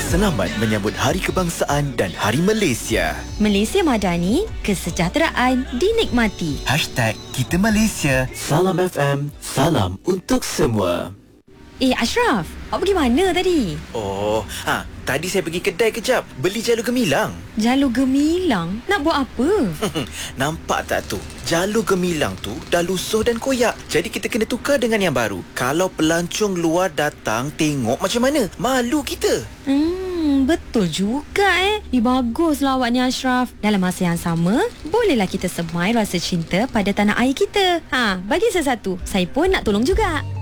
selamat menyambut Hari Kebangsaan dan Hari Malaysia. Malaysia Madani, kesejahteraan dinikmati. #Kita Malaysia. Salam FM, salam untuk semua. Ashraf, awak pergi mana tadi? Tadi saya pergi kedai kejap, beli jalur gemilang. Jalur gemilang? Nak buat apa? Nampak tak tu? Jalur gemilang tu dah lusuh dan koyak. Jadi kita kena tukar dengan yang baru. Kalau pelancong luar datang, tengok macam mana? Malu kita. Betul juga Baguslah awak ni Ashraf. Dalam masa yang sama, bolehlah kita semai rasa cinta pada tanah air kita. Bagi saya satu, saya pun nak tolong juga.